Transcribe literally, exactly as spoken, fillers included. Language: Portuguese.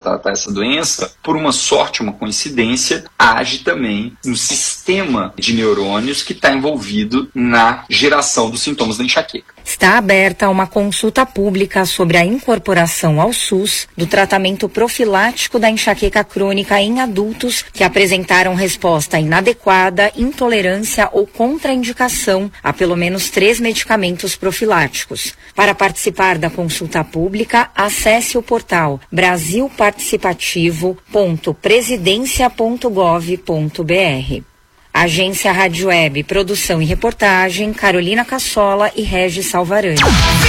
tratar essa doença, por uma sorte, uma coincidência, age também no sistema de neurônios que está envolvido na geração dos sintomas da enxaqueca. Está aberta uma consulta pública sobre a incorporação ao SUS do tratamento profilático da enxaqueca crônica em adultos que apresentaram resposta inadequada, intolerância ou contraindicação a pelo menos três medicamentos profiláticos. Para participar da consulta pública, acesse o portal brasil participativo ponto presidência ponto gov ponto br. Agência Rádio Web, produção e reportagem, Carolina Cassola e Regis Salvarani.